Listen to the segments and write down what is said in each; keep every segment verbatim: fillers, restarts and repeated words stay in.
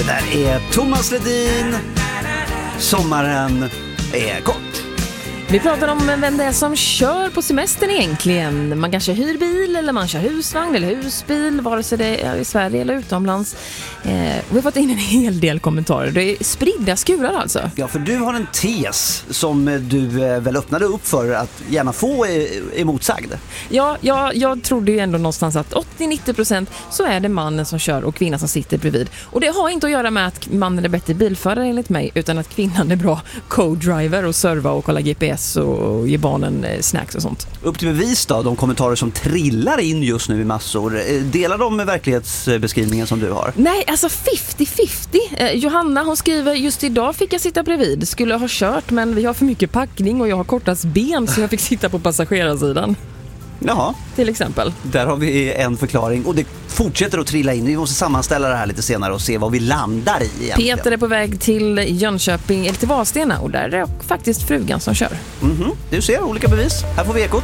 där är Thomas Ledin. Sommaren är kort. Vi pratar om vem det är som kör på semestern egentligen. Man kanske hyr bil eller man kör husvagn eller husbil, vare sig det är i Sverige eller utomlands. Eh, vi har fått in en hel del kommentarer. Det är spridda skurar alltså. Ja, för du har en tes som du eh, väl öppnade upp för att gärna få eh, emotsagd. Ja, jag, jag trodde ju ändå någonstans att åttio till nittio procent så är det mannen som kör och kvinnan som sitter bredvid. Och det har inte att göra med att mannen är bättre bilförare enligt mig, utan att kvinnan är bra co-driver och serva och kolla G P S och ge barnen snacks och sånt. Upp till bevis då, de kommentarer som trillar in just nu i massor. Delar de med verklighetsbeskrivningen som du har? Nej, alltså femtio femtio. Eh, Johanna, hon skriver, just idag fick jag sitta bredvid. Skulle ha kört, men vi har för mycket packning och jag har kortast ben så jag fick sitta på passagerarsidan. Jaha. Till exempel. Där har vi en förklaring och det fortsätter att trilla in. Vi måste sammanställa det här lite senare och se vad vi landar i egentligen. Peter är på väg till Jönköping eller till Vadstena och där är det faktiskt frugan som kör. Mm-hmm. Du ser olika bevis. Här får vi ekot.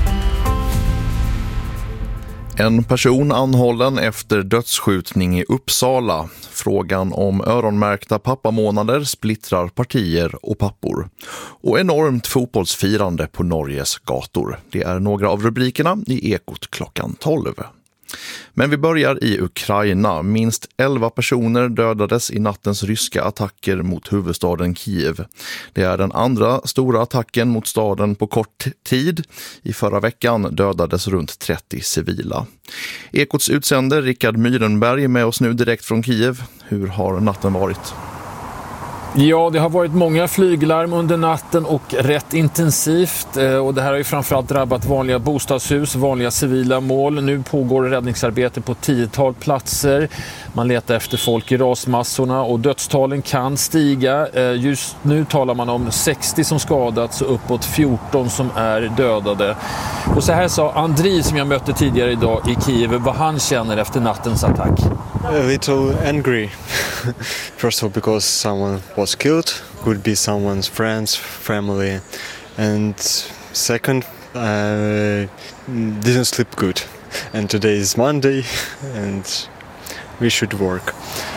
En person anhållen efter dödsskjutning i Uppsala. Frågan om öronmärkta pappamånader splittrar partier och pappor. Och enormt fotbollsfirande på Norges gator. Det är några av rubrikerna i Ekot klockan tolv. Men vi börjar i Ukraina. Minst elva personer dödades i nattens ryska attacker mot huvudstaden Kiev. Det är den andra stora attacken mot staden på kort tid. I förra veckan dödades runt trettio civila. Ekots utsände Rickard Myrenberg är med oss nu direkt från Kiev. Hur har natten varit? Ja, det har varit många flyglarm under natten och rätt intensivt. Och det här har ju framförallt drabbat vanliga bostadshus, vanliga civila mål. Nu pågår räddningsarbete på tiotal platser. Man letar efter folk i rasmassorna och dödstalen kan stiga. Just nu talar man om sextio som skadats och uppåt fjorton som är dödade. Och så här sa Andri som jag mötte tidigare idag i Kiev vad han känner efter nattens attack. A little angry. First of all, because someone was killed, could be someone's friends, family, and second, uh, didn't sleep good. And today is Monday, and we should work.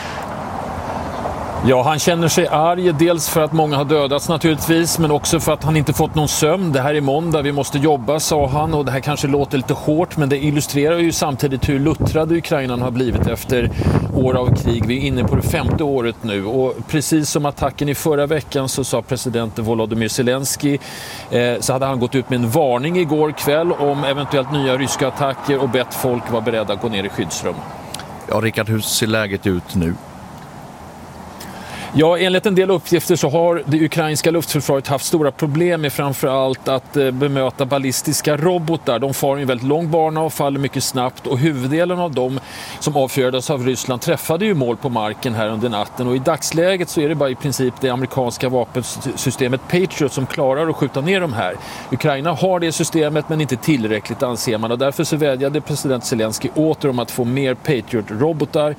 Ja, han känner sig arg, dels för att många har dödats naturligtvis, men också för att han inte fått någon sömn. Det här är måndag, vi måste jobba, sa han, och det här kanske låter lite hårt, men det illustrerar ju samtidigt hur luttrade Ukraina har blivit efter år av krig. Vi är inne på det femte året nu, och precis som attacken i förra veckan så sa president Volodymyr Zelensky eh, så hade han gått ut med en varning igår kväll om eventuellt nya ryska attacker och bett folk vara beredda att gå ner i skyddsrum. Ja, Rickard, hur ser läget ut nu? Ja, enligt en del uppgifter så har det ukrainska luftförsvaret haft stora problem med framförallt att eh, bemöta ballistiska robotar. De far en väldigt lång bana och faller mycket snabbt, och huvuddelen av dem som avfyrades av Ryssland träffade ju mål på marken här under natten, och i dagsläget så är det bara i princip det amerikanska vapensystemet Patriot som klarar att skjuta ner de här. Ukraina har det systemet men inte tillräckligt, anser man, och därför så vädjade president Zelensky åter om att få mer Patriot-robotar